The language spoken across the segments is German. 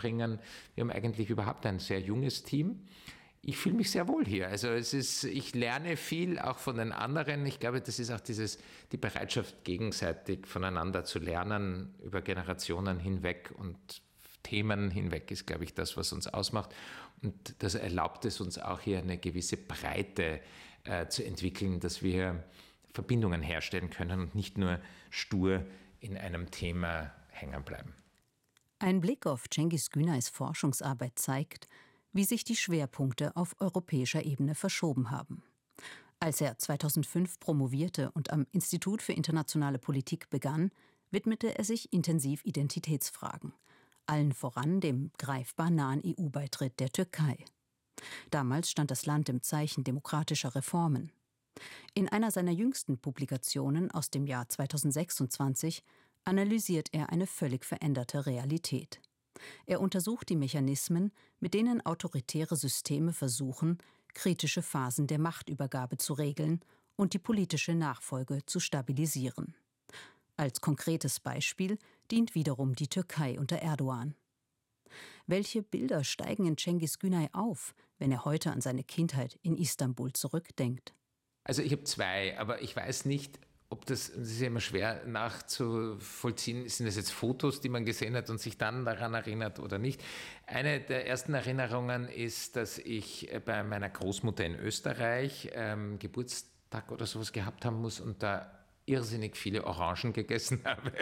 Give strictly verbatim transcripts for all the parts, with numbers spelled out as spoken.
einbringen. Wir haben eigentlich überhaupt ein sehr junges Team. Ich fühle mich sehr wohl hier. Also es ist, ich lerne viel auch von den anderen. Ich glaube, das ist auch dieses, die Bereitschaft, gegenseitig voneinander zu lernen, über Generationen hinweg und Themen hinweg ist, glaube ich, das, was uns ausmacht. Und das erlaubt es uns auch hier eine gewisse Breite äh, zu entwickeln, dass wir Verbindungen herstellen können und nicht nur stur in einem Thema hängen bleiben. Ein Blick auf Cengiz Günays Forschungsarbeit zeigt, wie sich die Schwerpunkte auf europäischer Ebene verschoben haben. Als er zweitausendfünf promovierte und am Institut für internationale Politik begann, widmete er sich intensiv Identitätsfragen, allen voran dem greifbar nahen E U-Beitritt der Türkei. Damals stand das Land im Zeichen demokratischer Reformen. In einer seiner jüngsten Publikationen aus dem Jahr zweitausendsechsundzwanzig analysiert er eine völlig veränderte Realität. Er untersucht die Mechanismen, mit denen autoritäre Systeme versuchen, kritische Phasen der Machtübergabe zu regeln und die politische Nachfolge zu stabilisieren. Als konkretes Beispiel dient wiederum die Türkei unter Erdogan. Welche Bilder steigen in Cengiz Günay auf, wenn er heute an seine Kindheit in Istanbul zurückdenkt? Also ich habe zwei, aber ich weiß nicht, ob das, das ist ja immer schwer nachzuvollziehen, sind das jetzt Fotos, die man gesehen hat und sich dann daran erinnert oder nicht. Eine der ersten Erinnerungen ist, dass ich bei meiner Großmutter in Österreich ähm, Geburtstag oder sowas gehabt haben muss und da irrsinnig viele Orangen gegessen habe.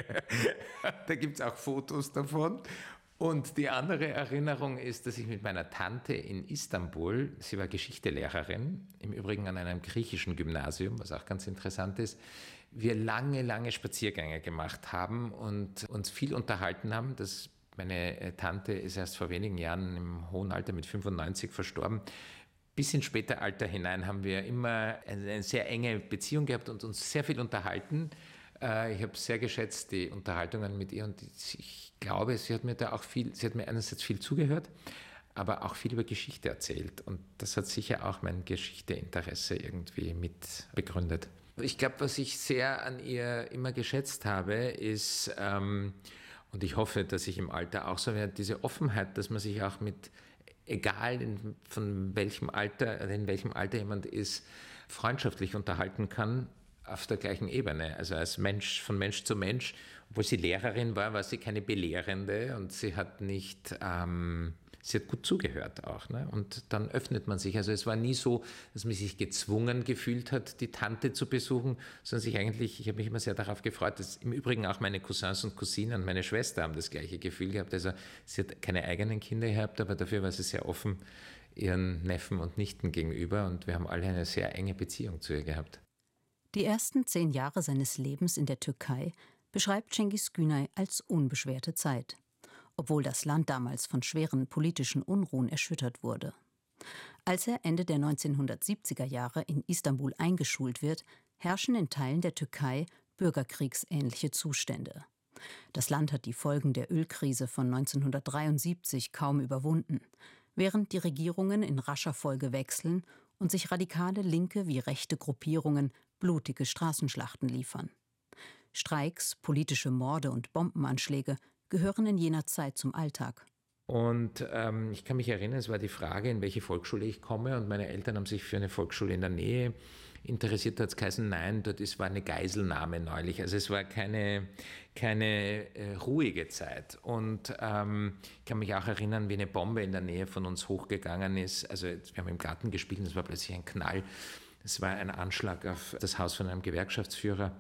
Da gibt es auch Fotos davon. Und die andere Erinnerung ist, dass ich mit meiner Tante in Istanbul, sie war Geschichtelehrerin, im Übrigen an einem griechischen Gymnasium, was auch ganz interessant ist, wir lange, lange Spaziergänge gemacht haben und uns viel unterhalten haben. Das, meine Tante ist erst vor wenigen Jahren im hohen Alter mit fünfundneunzig verstorben. Bis ins späte Alter hinein haben wir immer eine sehr enge Beziehung gehabt und uns sehr viel unterhalten. Ich habe sehr geschätzt die Unterhaltungen mit ihr und ich glaube, sie hat mir da auch viel, sie hat mir einerseits viel zugehört, aber auch viel über Geschichte erzählt und das hat sicher auch mein Geschichteinteresse irgendwie mit begründet. Ich glaube, was ich sehr an ihr immer geschätzt habe, ist, ähm, und ich hoffe, dass ich im Alter auch so werde, diese Offenheit, dass man sich auch mit, egal in, von welchem Alter, in welchem Alter jemand ist, freundschaftlich unterhalten kann, auf der gleichen Ebene, also als Mensch, von Mensch zu Mensch. Obwohl sie Lehrerin war, war sie keine Belehrende und sie hat nicht, ähm, sie hat gut zugehört auch. Ne? Und dann öffnet man sich. Also es war nie so, dass man sich gezwungen gefühlt hat, die Tante zu besuchen, sondern sich eigentlich, ich habe mich immer sehr darauf gefreut, dass im Übrigen auch meine Cousins und Cousinen, meine Schwester haben das gleiche Gefühl gehabt. Also sie hat keine eigenen Kinder gehabt, aber dafür war sie sehr offen ihren Neffen und Nichten gegenüber und wir haben alle eine sehr enge Beziehung zu ihr gehabt. Die ersten zehn Jahre seines Lebens in der Türkei beschreibt Cengiz Günay als unbeschwerte Zeit, obwohl das Land damals von schweren politischen Unruhen erschüttert wurde. Als er Ende der neunzehnhundertsiebziger Jahre in Istanbul eingeschult wird, herrschen in Teilen der Türkei bürgerkriegsähnliche Zustände. Das Land hat die Folgen der Ölkrise von neunzehnhundertdreiundsiebzig kaum überwunden, während die Regierungen in rascher Folge wechseln und sich radikale linke wie rechte Gruppierungen blutige Straßenschlachten liefern. Streiks, politische Morde und Bombenanschläge gehören in jener Zeit zum Alltag. Und ähm, ich kann mich erinnern, es war die Frage, in welche Volksschule ich komme und meine Eltern haben sich für eine Volksschule in der Nähe interessiert. Da hat es geheißen, nein, dort ist, war eine Geiselnahme neulich. Also es war keine, keine äh, ruhige Zeit. Und ähm, ich kann mich auch erinnern, wie eine Bombe in der Nähe von uns hochgegangen ist. Also wir haben im Garten gespielt und es war plötzlich ein Knall. Es war ein Anschlag auf das Haus von einem Gewerkschaftsführer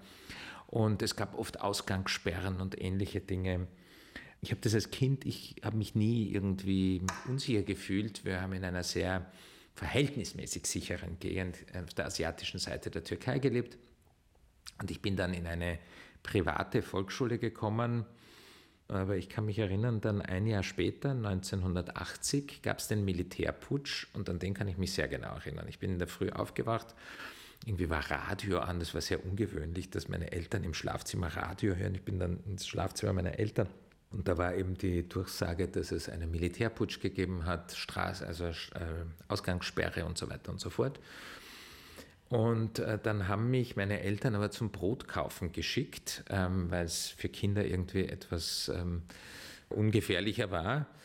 und es gab oft Ausgangssperren und ähnliche Dinge. Ich habe das als Kind, ich habe mich nie irgendwie unsicher gefühlt. Wir haben in einer sehr verhältnismäßig sicheren Gegend auf der asiatischen Seite der Türkei gelebt und ich bin dann in eine private Volksschule gekommen. Aber ich kann mich erinnern, dann ein Jahr später, neunzehnhundertachtzig, gab es den Militärputsch und an den kann ich mich sehr genau erinnern. Ich bin in der Früh aufgewacht, irgendwie war Radio an, das war sehr ungewöhnlich, dass meine Eltern im Schlafzimmer Radio hören. Ich bin dann ins Schlafzimmer meiner Eltern und da war eben die Durchsage, dass es einen Militärputsch gegeben hat, Straße, also äh, Ausgangssperre und so weiter und so fort. Und äh, dann haben mich meine Eltern aber zum Brotkaufen geschickt, ähm, weil es für Kinder irgendwie etwas ähm, ungefährlicher war.